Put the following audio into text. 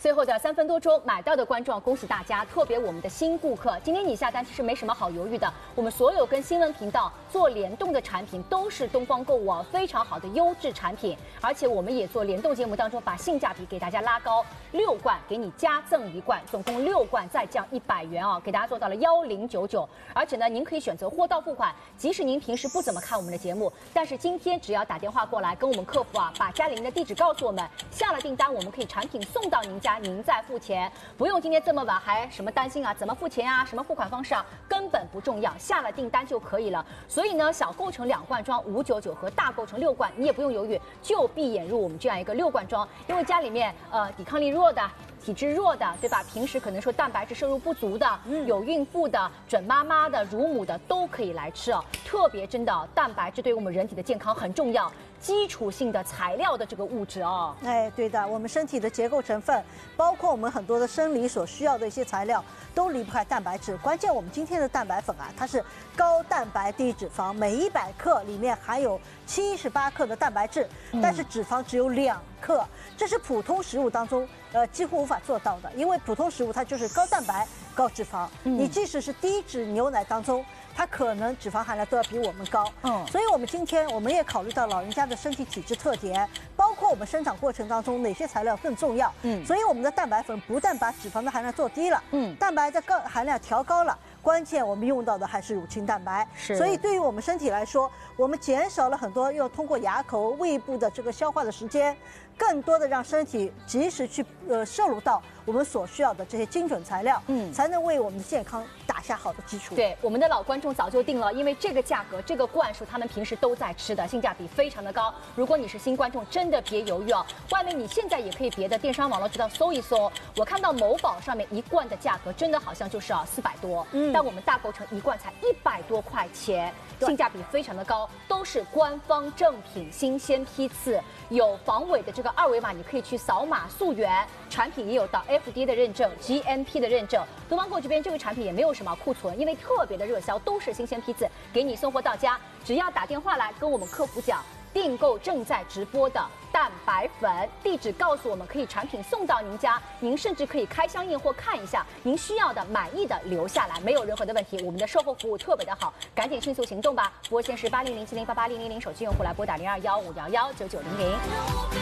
最后的3分多钟买到的观众，恭喜大家！特别我们的新顾客，今天你下单其实没什么好犹豫的。我们所有跟新闻频道做联动的产品都是东方购物非常好的优质产品，而且我们也做联动节目当中把性价比给大家拉高，6罐给你加赠1罐，总共6罐再降100元给大家做到了1099。而且呢，您可以选择货到付款，即使您平时不怎么看我们的节目，但是今天只要打电话过来跟我们客服把家里您的地址告诉我们，下了订单我们可以产品送到您家。您再付钱，不用今天这么晚还什么担心怎么付钱什么付款方式根本不重要，下了订单就可以了。所以呢，小购成2罐装599和大购成6罐，你也不用犹豫，就闭眼入我们这样一个6罐装，因为家里面抵抗力弱的。体质弱的，对吧？平时可能说蛋白质摄入不足的，有孕妇的、准妈妈的、乳母的都可以来吃特别真的，蛋白质对我们人体的健康很重要，基础性的材料的这个物质哎，对的，我们身体的结构成分，包括我们很多的生理所需要的一些材料，都离不开蛋白质。关键我们今天的蛋白粉它是高蛋白低脂肪，每100克里面含有78克的蛋白质，但是脂肪只有2克，这是普通食物当中几乎无法做到的，因为普通食物它就是高蛋白高脂肪，你即使是低脂牛奶当中，它可能脂肪含量都要比我们高。所以我们今天我们也考虑到老人家的身体体质特点，包括我们生长过程当中哪些材料更重要。所以我们的蛋白粉不但把脂肪的含量做低了，蛋白的含量调高了。关键我们用到的还是乳清蛋白，所以对于我们身体来说，我们减少了很多要通过牙口、胃部的这个消化的时间，更多的让身体及时去摄入到我们所需要的这些精准材料，才能为我们的健康打下好的基础。 对，我们的老观众早就定了，因为这个价格、这个罐数，他们平时都在吃的，性价比非常的高。如果你是新观众，真的别犹豫外面你现在也可以别的电商网络渠道搜一搜，我看到某宝上面1罐的价格真的好像就是400多，但我们大购成1罐才100多块钱，性价比非常的高，都是官方正品，新鲜批次，有防伪的这个2维码，你可以去扫码溯源。产品也有到 FDA 的认证、GMP 的认证。东方购这边这个产品也没有什么库存，因为特别的热销，都是新鲜批次，给你送货到家。只要打电话来跟我们客服讲订购正在直播的蛋白粉，地址告诉我们，可以产品送到您家，您甚至可以开箱验货看一下，您需要的满意的留下来，没有任何的问题。我们的售后服务特别的好，赶紧迅速行动吧！拨线是8007088000，手机用户来拨打0215119900。